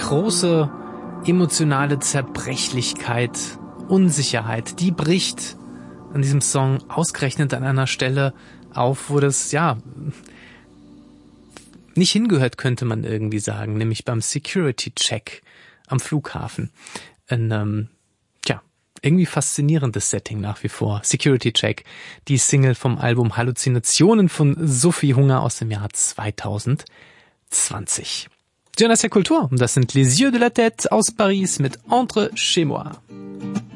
große emotionale Zerbrechlichkeit, Unsicherheit, die bricht an diesem Song ausgerechnet an einer Stelle auf, wo das, ja, nicht hingehört, könnte man irgendwie sagen, nämlich beim Security-Check am Flughafen. Ein, irgendwie faszinierendes Setting nach wie vor. Security-Check, die Single vom Album Halluzinationen von Sophie Hunger aus dem Jahr 2020. Jonas der Kultur, das sind Les Yeux de la Tête aus Paris mit Entre chez moi.